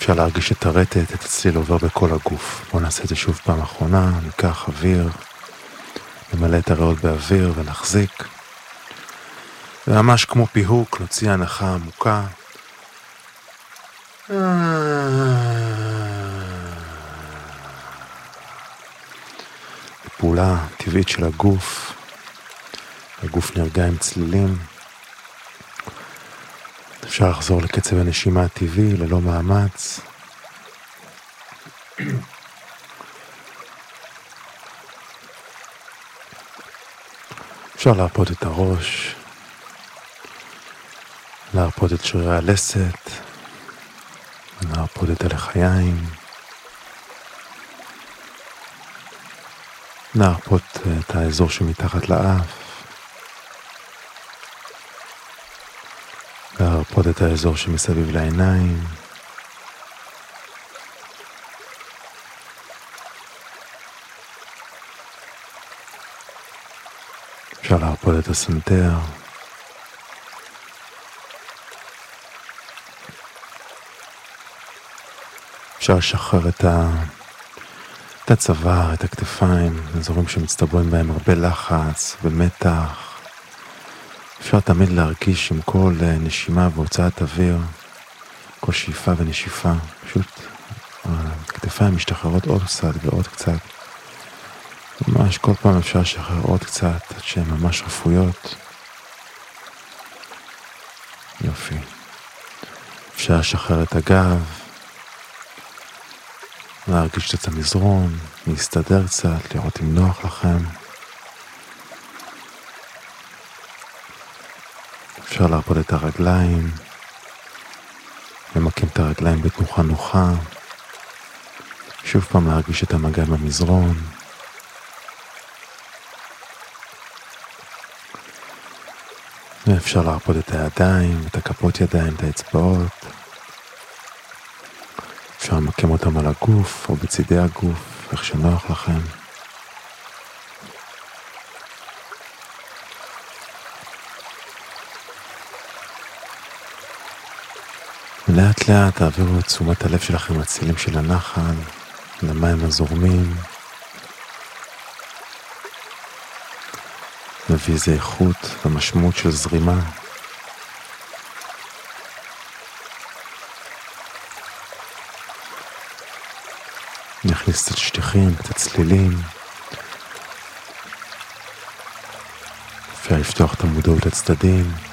אפשר להרגיש את הרטט, את הצליל עובר בכל הגוף. בואו נעשה את זה שוב פעם אחרונה, ניקח אוויר, נמלא את הריאות באוויר ונחזיק. וממש כמו פיהוק, נוציא הנחה עמוקה. פעולה טבעית של הגוף. הגוף נרגע עם צלילים. אפשר לחזור לקצב הנשימה הטבעי ללא מאמץ. אפשר להרפות את הראש, להרפות את שרירי הלסת, להרפות את הלחיים, להרפות את האזור שמתחת לאף, להרפות את האזור שמסביב לעיניים, אפשר להרפות את הסנטר, אפשר לשחרר את הצוואר, את הכתפיים, אזורים שמצטברים בהם הרבה לחץ ומתח. אפשר תמיד להרגיש עם כל נשימה והוצאת אוויר, כל שאיפה ונשיפה, פשוט הכתפיים משתחררות עוד קצת ועוד קצת. ממש כל פעם אפשר לשחרר עוד קצת עד שהן ממש רפויות. יופי. אפשר לשחרר את הגב, להרגיש את המזרון, להסתדר קצת, לראות אם נוח לכם. אפשר להרפות את הרגליים, למקם את הרגליים בתנוחה נוחה. שוב פעם להרגיש את המגע במזרון. ואפשר להרפות את הידיים, את הכפות ידיים, את האצבעות. אפשר למקם אותם על הגוף או בצידי הגוף, איך שנוח לכם. ולאט לאט תעבירו את תשומת הלב שלכם לצלילים של הנחל, למים הזורמים. נביא איזה איכות ומשמעות של זרימה. נכניס קצת שטיחים, קצת צלילים. אפשר לפתוח את המודעות לצדדים.